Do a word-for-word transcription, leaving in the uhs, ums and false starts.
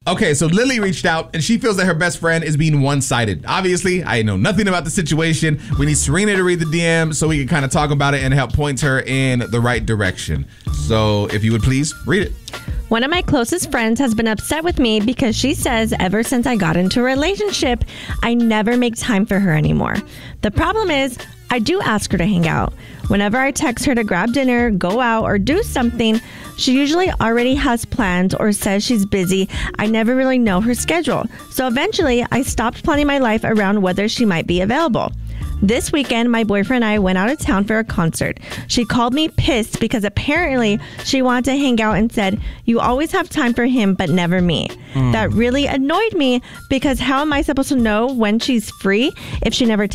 Okay, so Lily reached out and she feels that her best friend is being one-sided. Obviously, I know nothing about the situation. We need Serena to read the D M so we can kind of talk about it and help point her in the right direction. So if you would please read it. One of my closest friends has been upset with me because she says ever since I got into a relationship, I never make time for her anymore. The problem is, I do ask her to hang out. Whenever I text her to grab dinner, go out, or do something, she usually already has plans or says she's busy. I never really know her schedule. So eventually, I stopped planning my life around whether she might be available. This weekend, my boyfriend and I went out of town for a concert. She called me pissed because apparently she wanted to hang out and said, "You always have time for him, but never me." Mm. That really annoyed me because how am I supposed to know when she's free if she never